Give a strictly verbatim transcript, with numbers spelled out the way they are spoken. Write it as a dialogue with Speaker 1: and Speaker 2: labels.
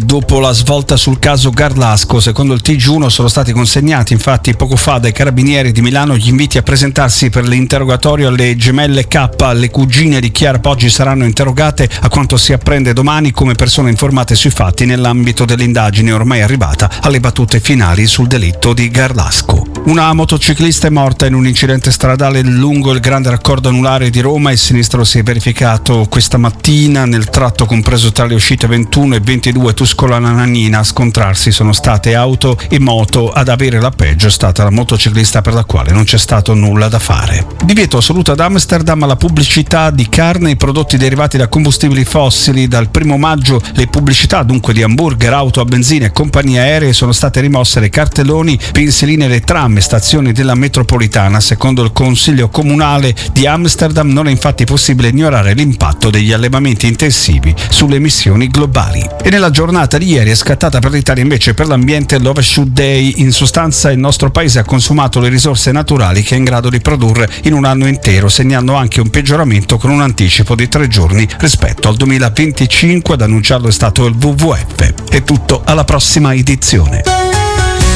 Speaker 1: dopo la svolta sul caso Garlasco. Secondo il T G uno sono stati consegnati infatti poco fa dai carabinieri di Milano gli inviti a presentarsi per l'interrogatorio alle gemelle K. Le cugine di Chiara Poggi saranno interrogate, a quanto si apprende domani, come persone informate sui fatti nell'ambito dell'indagine ormai arrivata alle battute finali sul delitto di Garlasco. Una motociclista è morta in un incidente stradale lungo il grande raccordo anulare di Roma. Il sinistro si è verificato questa mattina nel tratto compreso tra le uscite ventuno e ventidue Tuscolana-Nannina. A scontrarsi sono state auto e moto. Ad avere la peggio è stata la motociclista, per la quale non c'è stato nulla da fare. Divieto assoluto ad Amsterdam alla pubblicità di carne e prodotti derivati da combustibili fossili. Dal primo maggio le pubblicità dunque di hamburger, auto a benzina e compagnie aeree sono state rimosse dai cartelloni, pensiline e tram e stazioni della metropolitana. Secondo il Consiglio Comunale di Amsterdam non è infatti possibile ignorare l'impatto degli allevamenti intensivi sulle emissioni globali. E nella giornata di ieri è scattata per l'Italia invece per l'ambiente l'Overshoot Day. In sostanza il nostro paese ha consumato le risorse naturali che è in grado di produrre in un anno intero, segnando anche un peggioramento con un anticipo di tre giorni rispetto al duemilaventicinque. Ad annunciarlo è stato il W W F. È tutto, alla prossima edizione.